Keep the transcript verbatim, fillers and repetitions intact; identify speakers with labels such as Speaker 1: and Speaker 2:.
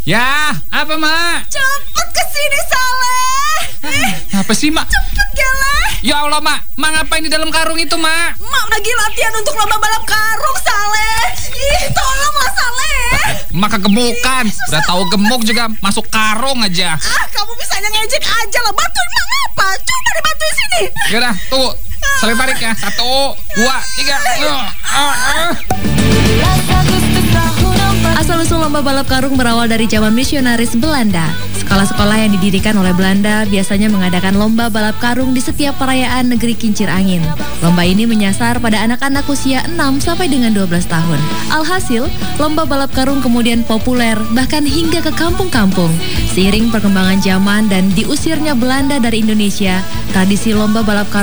Speaker 1: Ya, apa mak?
Speaker 2: Cepet kesini Saleh.
Speaker 1: Eh, apa sih mak?
Speaker 2: Cepet gele.
Speaker 1: Ya Allah mak, mak ngapain di dalam karung itu mak?
Speaker 2: Mak lagi latihan untuk lomba balap karung Saleh. Ih, tolonglah Saleh.
Speaker 1: Mak kegemukan, udah tahu gemuk juga masuk karung aja.
Speaker 2: Ah, kamu bisanya ngejek aja lah. Bantuin mak ngapa? Coba dibantuin sini.
Speaker 1: Yaudah, tunggu. Saling tarik ya. Satu, dua, tiga.
Speaker 3: Asal-usul lomba balap karung berawal dari zaman misionaris Belanda. Sekolah-sekolah yang didirikan oleh Belanda biasanya mengadakan lomba balap karung di setiap perayaan negeri kincir angin. Lomba ini menyasar pada anak-anak usia enam sampai dengan dua belas tahun. Alhasil, lomba balap karung kemudian populer bahkan hingga ke kampung-kampung. Seiring perkembangan zaman dan diusirnya Belanda dari Indonesia, tradisi lomba balap karung